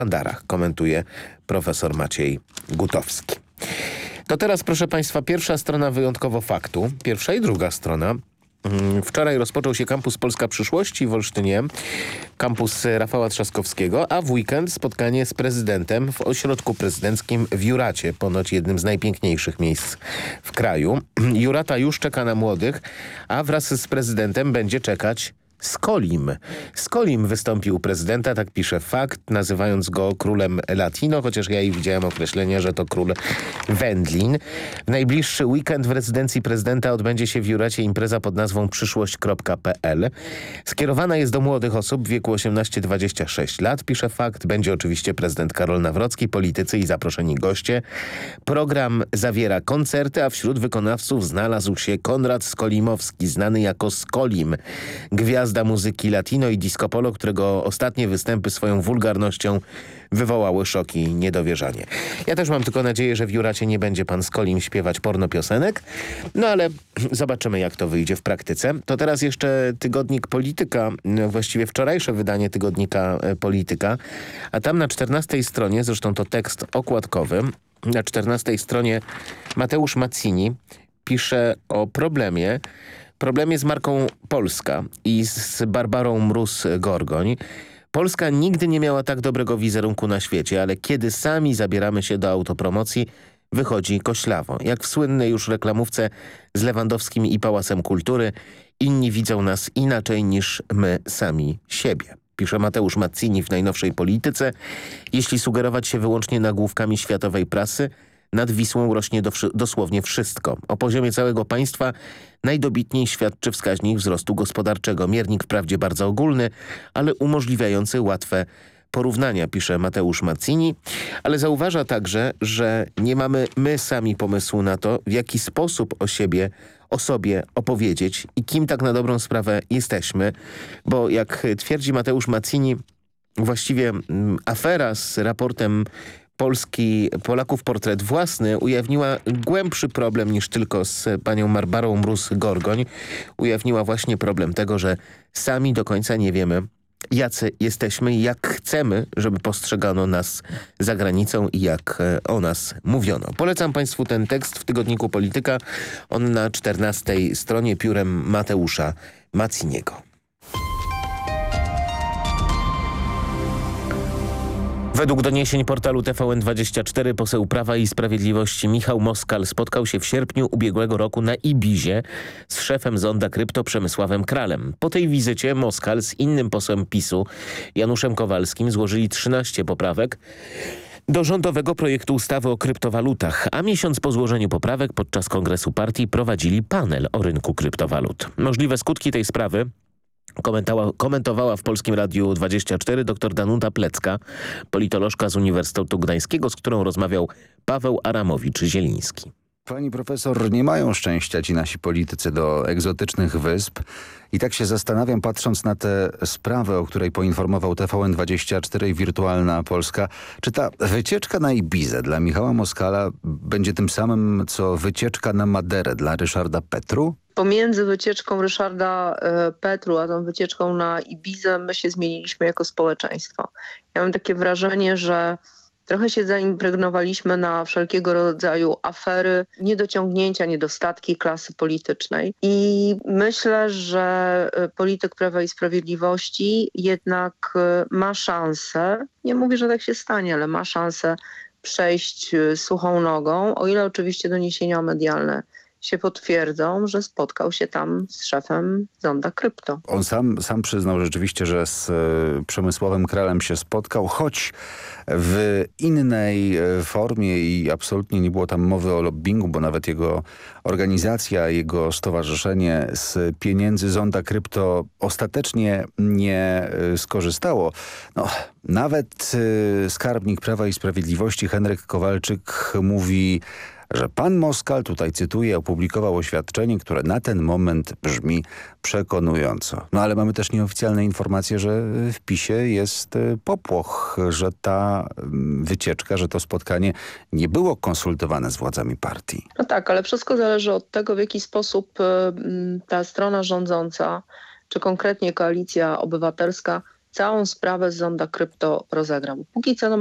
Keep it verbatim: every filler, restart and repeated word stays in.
sztandarach, komentuje profesor Maciej Gutowski. To teraz, proszę Państwa, pierwsza strona wyjątkowo faktu. Pierwsza i druga strona. Wczoraj rozpoczął się kampus Polska Przyszłości w Olsztynie, kampus Rafała Trzaskowskiego, a w weekend spotkanie z prezydentem w ośrodku prezydenckim w Juracie, ponoć jednym z najpiękniejszych miejsc w kraju. Jurata już czeka na młodych, a wraz z prezydentem będzie czekać Skolim. Skolim wystąpił prezydenta, tak pisze Fakt, nazywając go królem latino, chociaż ja i widziałem określenie, że to król wędlin. W najbliższy weekend w rezydencji prezydenta odbędzie się w Juracie impreza pod nazwą przyszłość kropka p l. Skierowana jest do młodych osób w wieku osiemnaście do dwudziestu sześciu lat, pisze Fakt. Będzie oczywiście prezydent Karol Nawrocki, politycy i zaproszeni goście. Program zawiera koncerty, a wśród wykonawców znalazł się Konrad Skolimowski, znany jako Skolim. Gwiazda muzyki latino i disco polo, którego ostatnie występy swoją wulgarnością wywołały szok i niedowierzanie. Ja też mam tylko nadzieję, że w Juracie nie będzie pan Skolim śpiewać pornopiosenek, no ale zobaczymy, jak to wyjdzie w praktyce. To teraz jeszcze tygodnik Polityka, właściwie wczorajsze wydanie tygodnika Polityka, a tam na czternastej stronie, zresztą to tekst okładkowy, na czternastej stronie Mateusz Mazzini pisze o problemie, problemie z marką Polska i z Barbarą Mróz-Gorgoń. Polska nigdy nie miała tak dobrego wizerunku na świecie, ale kiedy sami zabieramy się do autopromocji, wychodzi koślawo. Jak w słynnej już reklamówce z Lewandowskim i Pałacem Kultury, inni widzą nas inaczej niż my sami siebie. Pisze Mateusz Mazzini w najnowszej Polityce. Jeśli sugerować się wyłącznie nagłówkami światowej prasy, nad Wisłą rośnie do, dosłownie wszystko. O poziomie całego państwa najdobitniej świadczy wskaźnik wzrostu gospodarczego. Miernik wprawdzie bardzo ogólny, ale umożliwiający łatwe porównania, pisze Mateusz Mazzini, ale zauważa także, że nie mamy my sami pomysłu na to, w jaki sposób o siebie, o sobie opowiedzieć i kim tak na dobrą sprawę jesteśmy, bo jak twierdzi Mateusz Mazzini, właściwie mm, afera z raportem Polski, Polaków portret własny ujawniła głębszy problem niż tylko z panią Barbarą Mróz-Gorgoń. Ujawniła właśnie problem tego, że sami do końca nie wiemy, jacy jesteśmy i jak chcemy, żeby postrzegano nas za granicą i jak o nas mówiono. Polecam Państwu ten tekst w tygodniku Polityka. On na czternastej stronie piórem Mateusza Mazziniego. Według doniesień portalu T V N dwadzieścia cztery poseł Prawa i Sprawiedliwości Michał Moskal spotkał się w sierpniu ubiegłego roku na Ibizie z szefem Zonda Krypto Przemysławem Kralem. Po tej wizycie Moskal z innym posłem PiSu Januszem Kowalskim złożyli trzynaście poprawek do rządowego projektu ustawy o kryptowalutach, a miesiąc po złożeniu poprawek podczas kongresu partii prowadzili panel o rynku kryptowalut. Możliwe skutki tej sprawy Komentowała, komentowała w Polskim Radiu dwadzieścia cztery dr Danuta Plecka, politolożka z Uniwersytetu Gdańskiego, z którą rozmawiał Paweł Aramowicz-Zieliński. Pani profesor, nie mają szczęścia ci nasi politycy do egzotycznych wysp. I tak się zastanawiam, patrząc na tę sprawę, o której poinformował T V N dwadzieścia cztery i Wirtualna Polska, czy ta wycieczka na Ibizę dla Michała Moskala będzie tym samym, co wycieczka na Maderę dla Ryszarda Petru? Pomiędzy wycieczką Ryszarda y, Petru a tą wycieczką na Ibizę my się zmieniliśmy jako społeczeństwo. Ja mam takie wrażenie, że trochę się zaimpregnowaliśmy na wszelkiego rodzaju afery, niedociągnięcia, niedostatki klasy politycznej. I myślę, że polityk Prawa i Sprawiedliwości jednak ma szansę, nie mówię, że tak się stanie, ale ma szansę przejść suchą nogą, o ile oczywiście doniesienia medialne się potwierdzą, że spotkał się tam z szefem Zonda Krypto. On sam, sam przyznał rzeczywiście, że z e, Przemysławem Kralem się spotkał, choć w innej e, formie i absolutnie nie było tam mowy o lobbingu, bo nawet jego organizacja, jego stowarzyszenie z pieniędzy Zonda Krypto ostatecznie nie e, skorzystało. No, nawet e, skarbnik Prawa i Sprawiedliwości Henryk Kowalczyk mówi, że pan Moskal, tutaj cytuję, opublikował oświadczenie, które na ten moment brzmi przekonująco. No ale mamy też nieoficjalne informacje, że w PiSie jest popłoch, że ta wycieczka, że to spotkanie nie było konsultowane z władzami partii. No tak, ale wszystko zależy od tego, w jaki sposób ta strona rządząca, czy konkretnie Koalicja Obywatelska całą sprawę z Zonda Krypto rozegram. Póki co no,